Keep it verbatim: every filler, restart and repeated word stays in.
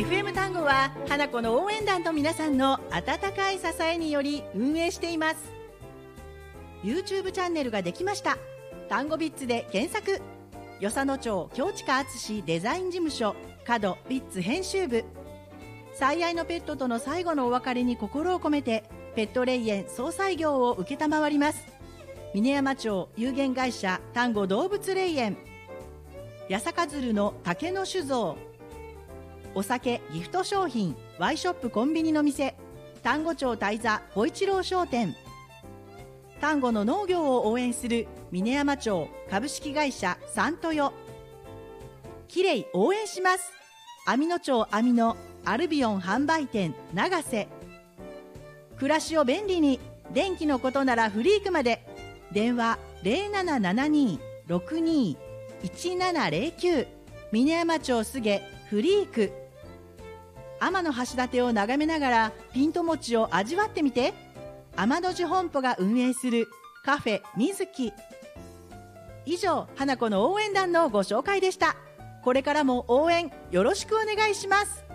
エフエム 単語は花子の応援団と皆さんの温かい支えにより運営しています。 YouTube チャンネルができました。単語ビッツで検索。与謝野町京近敦デザイン事務所角ビッツ編集部。最愛のペットとの最後のお別れに心を込めてペット霊園葬祭業を承ります。峰山町有限会社丹後動物霊園。八坂鶴の竹の酒造。お酒ギフト商品ワイショップコンビニの店丹後町大座小一郎商店。丹後の農業を応援する峰山町株式会社三豊。きれい応援します。網野町網野アルビオン販売店長瀬。暮らしを便利に電気のことならフリークまで。電話 ゼロななななにーろくにーいちななゼロきゅう。峰山町菅フリーク。天橋立を眺めながらピント餅を味わってみて。天の寺本舗が運営するカフェみずき。以上、花子の応援団のご紹介でした。これからも応援よろしくお願いします。